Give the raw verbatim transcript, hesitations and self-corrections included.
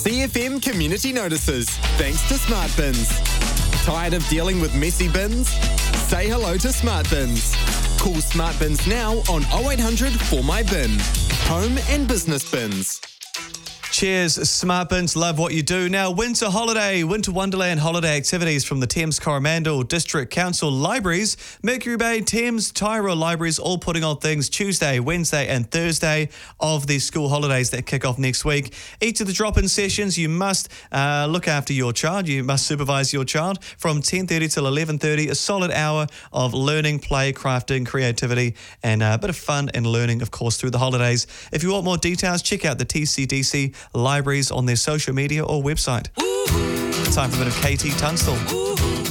C F M Community Notices, thanks to Smart Bins. Tired of dealing with messy bins? Say hello to Smart Bins. Call Smart Bins now on oh eight hundred four my bin. Home and business bins. Cheers, Smart Bins. Love what you do. Now, Winter Holiday, Winter Wonderland holiday activities from the Thames Coromandel District Council Libraries, Mercury Bay, Thames, Tyra Libraries, all putting on things Tuesday, Wednesday and Thursday of these school holidays that kick off next week. Each of the drop-in sessions, you must uh, look after your child. You must supervise your child from ten thirty till eleven thirty, a solid hour of learning, play, crafting, creativity, and a bit of fun and learning, of course, through the holidays. If you want more details, check out the T C D C Libraries on their social media or website. Ooh. Time for a bit of K T Tunstall. Ooh.